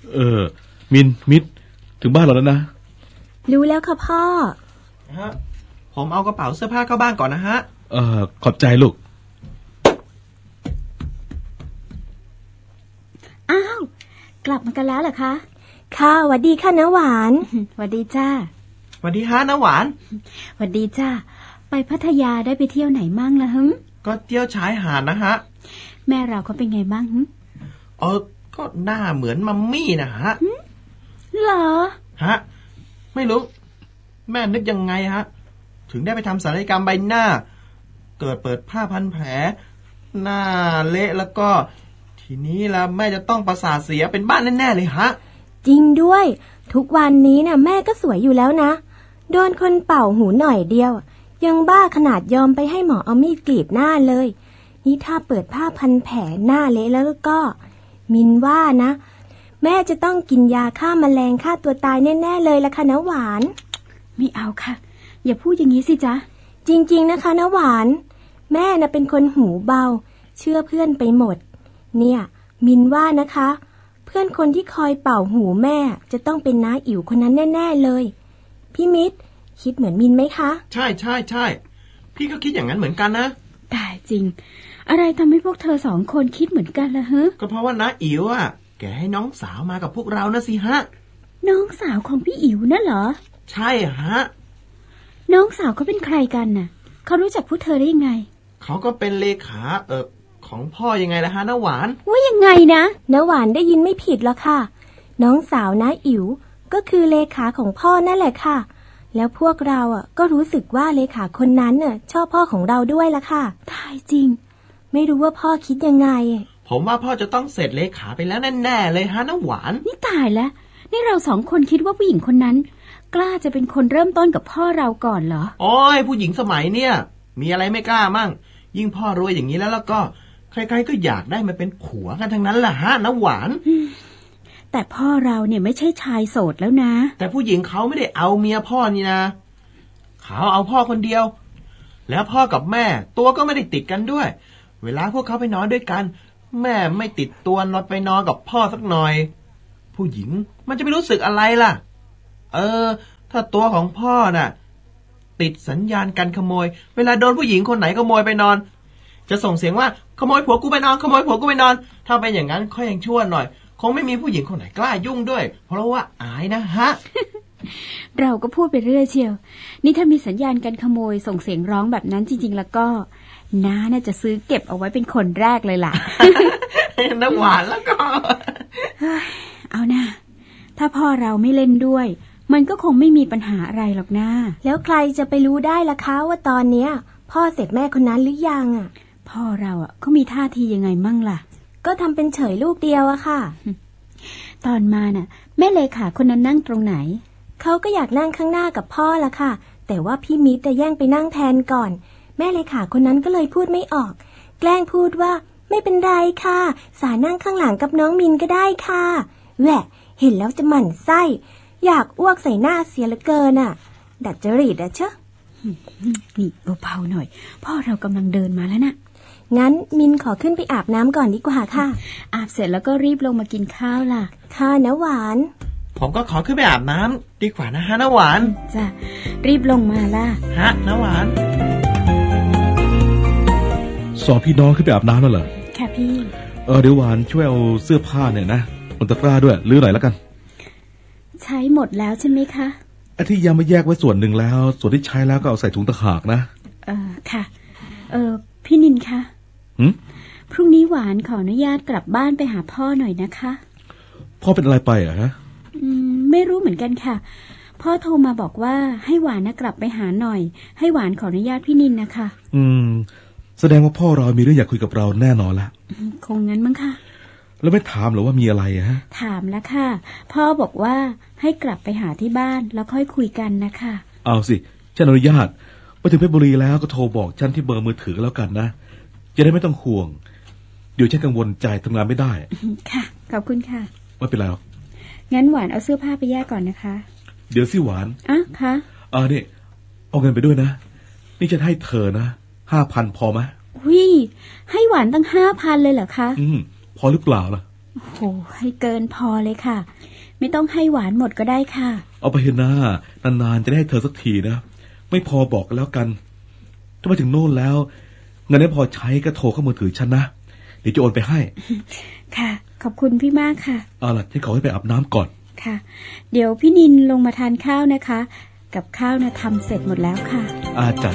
มินมิดถึงบ้านเราแล้วนะรู้แล้วค่ะพ่อฮะผมเอากระเป๋าเสื้อผ้าเข้าบ้านก่อนนะฮะขอบใจลูกอ้าวกลับมากันแล้วเหรอคะค่ะหวัดดีค่ะน้าหวานหวัดดีจ้าหวัดดีฮะน้าหวานหวัดดีจ้าไปพัทยาได้ไปเที่ยวไหนมั่งล่ะฮึก็เที่ยวชายหาดนะฮะแม่เราเขาเป็นไงบ้างฮึก็หน้าเหมือนมัมมี่นะฮะเหรอฮะไม่รู้แม่นึกยังไงฮะถึงได้ไปทำศัลยกรรมใบหน้าเกิดเปิดผ้าพันแผลหน้าเละแล้วก็ทีนี้ละแม่จะต้องประสาทเสียเป็นบ้านแน่ๆเลยฮะจริงด้วยทุกวันนี้น่ะแม่ก็สวยอยู่แล้วนะโดนคนเป่าหูหน่อยเดียวยังบ้าขนาดยอมไปให้หมอเอามีดกรีดหน้าเลยนี่ถ้าเปิดผ้าพันแผลหน้าเละแล้วก็มินว่านะแม่จะต้องกินยาฆ่าแมลงฆ่าตัวตายแน่ๆเลยละค่ะน้าหวานไม่เอาค่ะอย่าพูดอย่างนี้สิจ๊ะจริงๆนะคะน้าหวานแม่น่ะเป็นคนหูเบาเชื่อเพื่อนไปหมดเนี่ยมินว่านะคะเพื่อนคนที่คอยเป่าหูแม่จะต้องเป็นน้าอิ๋วคนนั้นแน่ๆเลยพี่มิตรคิดเหมือนมินไหมคะใช่ใช่ใช่พี่ก็คิดอย่างนั้นเหมือนกันนะแต่จริงอะไรทำให้พวกเธอสองคนคิดเหมือนกันล่ะฮะก็เพราะว่าน้าอิ๋วอ่ะแกให้น้องสาวมากับพวกเรานะสิฮะน้องสาวของพี่อิ๋วนั่นเหรอใช่ฮะน้องสาวเขาเป็นใครกันน่ะเขารู้จักพวกเธอได้ยังไงเขาก็เป็นเลขาของพ่อยังไงล่ะฮะน้าหวานว่ายังไงนะน้าหวานได้ยินไม่ผิดหรอกค่ะน้องสาวน้าอิ๋วก็คือเลขาของพ่อนั่นแหละค่ะแล้วพวกเราอ่ะก็รู้สึกว่าเลขาคนนั้นน่ะชอบพ่อของเราด้วยล่ะค่ะตายจริงไม่รู้ว่าพ่อคิดยังไงผมว่าพ่อจะต้องเสร็จเลขาไปแล้วแน่ๆเลยฮะน้าหวานนี่ตายแล้วนี่เราสองคนคิดว่าผู้หญิงคนนั้นกล้าจะเป็นคนเริ่มต้นกับพ่อเราก่อนเหรอโอ้ยผู้หญิงสมัยเนี่ยมีอะไรไม่กล้ามั่งยิ่งพ่อรวยอย่างนี้แล้วก็ใครๆก็อยากได้มาเป็นผัวกันทั้งนั้นล่ะฮะน้าหวานแต่พ่อเราเนี่ยไม่ใช่ชายโสดแล้วนะแต่ผู้หญิงเขาไม่ได้เอาเมียพ่อนี่นะเขาเอาพ่อคนเดียวแล้วพ่อกับแม่ตัวก็ไม่ได้ติดกันด้วยเวลาพวกเขาไปนอนด้วยกันแม่ไม่ติดตัวนอนไปนอนกับพ่อสักหน่อยผู้หญิงมันจะไม่รู้สึกอะไรล่ะถ้าตัวของพ่อน่ะติดสัญญาณกันขโมยเวลาโดนผู้หญิงคนไหนขโมยไปนอนจะส่งเสียงว่าขโมยผัวกูไปนอนขโมยผัวกูไปนอนถ้าเป็นอย่างนั้นค่อยยังชั่วหน่อยคงไม่มีผู้หญิงคนไหนกล้ายุ่งด้วยเพราะว่าอายนะฮะเราก็พูดไปเรื่อยเชียวนี่ถ้ามีสัญญาณการขโมยส่งเสียงร้องแบบนั้นจริงๆแล้วก็น้าน่าจะซื้อเก็บเอาไว้เป็นคนแรกเลยล่ะน้ำหวานแล้วก็เอานะถ้าพ่อเราไม่เล่นด้วยมันก็คงไม่มีปัญหาอะไรหรอกนะแล้วใครจะไปรู้ได้ล่ะคะว่าตอนเนี้ยพ่อเสร็จแม่คนนั้นหรือยังอ่ะพ่อเราอ่ะเขามีท่าทียังไงมั่งล่ะก็ทำเป็นเฉยลูกเดียวอะค่ะตอนมาน่ะแม่เลขาคนนั้นนั่งตรงไหนเขาก็อยากนั่งข้างหน้ากับพ่อละค่ะแต่ว่าพี่มิตรจะแย่งไปนั่งแทนก่อนแม่เลขาคนนั้นก็เลยพูดไม่ออกแกล้งพูดว่าไม่เป็นไรค่ะสานั่งข้างหลังกับน้องมินก็ได้ค่ะแหวะเห็นแล้วจะหมั่นไส้อยากอ้วกใส่หน้าเสียเหลือเกินอ่ะดัดจริตอ่ะเชอะนี่เบาๆหน่อยพ่อเรากำลังเดินมาแล้วนะงั้นมินขอขึ้นไปอาบน้ำก่อนดีกว่าค่ะอาบเสร็จแล้วก็รีบลงมากินข้าวล่ะค่ะน้าหวานผมก็ขอขึ้นไปอาบน้ำดีกว่านะฮะน้าหวานจ้ะรีบลงมาล่ะฮะน้าหวานสองพี่น้องขึ้นไปอาบน้ำแล้วเหรอค่ะพี่เดี๋ยวหวานช่วยเอาเสื้อผ้าเนี่ยนะบนตะกร้าด้วยลื้อหน่อยแล้วกันใช้หมดแล้วใช่ไหมคะไอ้ที่ยังไม่แยกไว้ส่วนหนึ่งแล้วส่วนที่ใช้แล้วก็เอาใส่ถุงตะขากนะค่ะพี่นินคะพรุ่งนี้หวานขออนุญาตกลับบ้านไปหาพ่อหน่อยนะคะพ่อเป็นอะไรไปอะฮะไม่รู้เหมือนกันค่ะพ่อโทรมาบอกว่าให้หวานกลับไปหาหน่อยให้หวานขออนุญาตพี่นินนะคะแสดงว่าพ่อเรามีเรื่องอยากคุยกับเราแน่นอนละคงงั้นมั้งค่ะแล้วไม่ถามหรอว่ามีอะไรฮะถามแล้วค่ะพ่อบอกว่าให้กลับไปหาที่บ้านแล้วค่อยคุยกันนะคะเอาสิฉันอนุญาตไปถึงเพชรบุรีแล้วก็โทรบอกฉันที่เบอร์มือถือแล้วกันนะจะได้ไม่ต้องห่วงเดี๋ยวฉันกังวลใจทำงานไม่ได้ค่ะขอบคุณค่ะไม่เป็นไรหรอกงั้นหวานเอาเสื้อผ้าไปแยกก่อนนะคะเดี๋ยวสิหวานค่ะนี่เอาเงินไปด้วยนะนี่ฉันให้เธอนะ5,000พอไหมให้หวานตั้ง5,000เลยเหรอคะพอหรือเปล่าล่ะโอ้โหให้เกินพอเลยค่ะ ไม่ต้องให้หวานหมดก็ได้ค่ะเอาไปเถอะนะนานๆจะได้ให้เธอสักทีนะไม่พอบอกกันแล้วกันถ้ามาถึงโน่นแล้วเงินไม่พอใช้ก็โทรเข้ามือถือฉันนะเดี๋ยวจะโอนไปให้ค่ะ ขอบคุณพี่มากค่ะเอาล่ะฉันขอให้ไปอาบน้ำก่อนค่ะ เดี๋ยวพี่นินลงมาทานข้าวนะคะ กับข้าวนะทำเสร็จหมดแล้วค่ะจัด